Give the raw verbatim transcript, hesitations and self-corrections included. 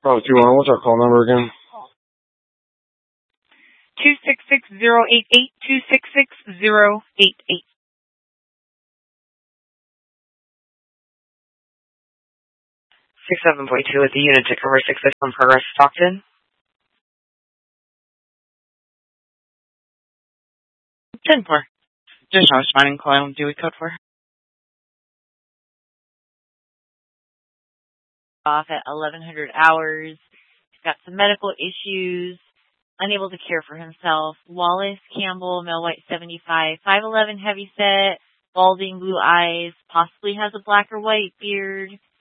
Oh, two one. What's our call number again? Two six six zero eight eight two six six zero eight eight. Six seven point two with the unit ticket number six six one Progress Stockton. Ten four. Just no responding call. Do we code for? Off at eleven hundred hours. He's got some medical issues. Unable to care for himself. Wallace Campbell, male, white, seventy-five, five eleven, heavy set, balding, blue eyes, possibly has a black or white beard.